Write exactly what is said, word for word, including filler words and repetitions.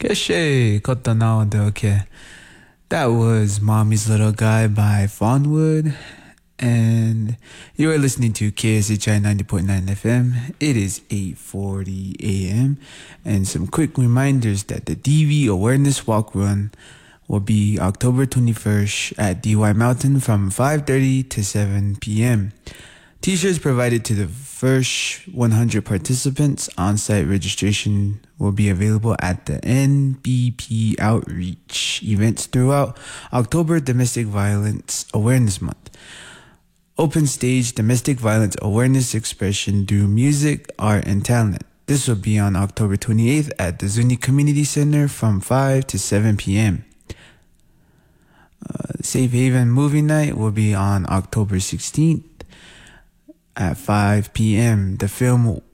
Keshe Kotanawade, okay. That was Mommy's Little Guy by Fawnwood. And you are listening to K S H I ninety point nine F M. It is eight forty a.m. And some quick reminders that the D V Awareness Walk Run will be October twenty-first at D Y Mountain from five thirty to seven p.m. T-shirts provided to the first one hundred participants. On-site registration will be available at the N B P Outreach events throughout October Domestic Violence Awareness Month. Open stage domestic violence awareness expression through music, art, and talent. This will be on October twenty-eighth at the Zuni Community Center from five to seven p.m. Uh, Safe Haven Movie Night will be on October sixteenth at five p.m. The film